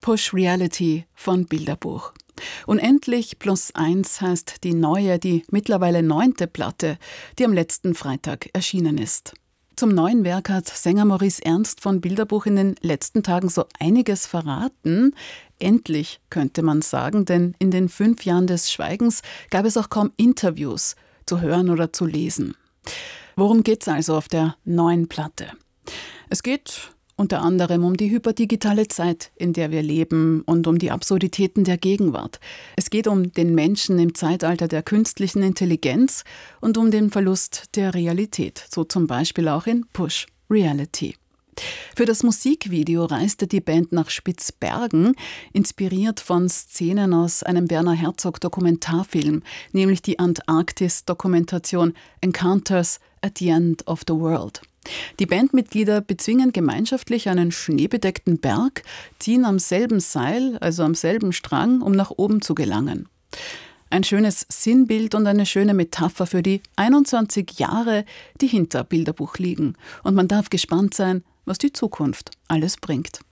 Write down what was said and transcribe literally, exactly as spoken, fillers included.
Push Reality von Bilderbuch. Unendlich plus eins heißt die neue, die mittlerweile neunte Platte, die am letzten Freitag erschienen ist. Zum neuen Werk hat Sänger Maurice Ernst von Bilderbuch in den letzten Tagen so einiges verraten. Endlich, könnte man sagen, denn in den fünf Jahren des Schweigens gab es auch kaum Interviews zu hören oder zu lesen. Worum geht's also auf der neuen Platte? Es geht unter anderem um die hyperdigitale Zeit, in der wir leben, und um die Absurditäten der Gegenwart. Es geht um den Menschen im Zeitalter der künstlichen Intelligenz und um den Verlust der Realität, so zum Beispiel auch in Push Reality. Für das Musikvideo reiste die Band nach Spitzbergen, inspiriert von Szenen aus einem Werner Herzog-Dokumentarfilm, nämlich die Antarktis-Dokumentation Encounters at the End of the World. Die Bandmitglieder bezwingen gemeinschaftlich einen schneebedeckten Berg, ziehen am selben Seil, also am selben Strang, um nach oben zu gelangen. Ein schönes Sinnbild und eine schöne Metapher für die einundzwanzig Jahre, die hinter Bilderbuch liegen. Und man darf gespannt sein, was die Zukunft alles bringt.